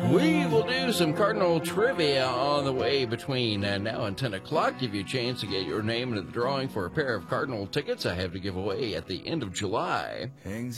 We will do some Cardinal trivia on the way between now and 10 o'clock. Give you a chance to get your name into the drawing for a pair of Cardinal tickets I have to give away at the end of July.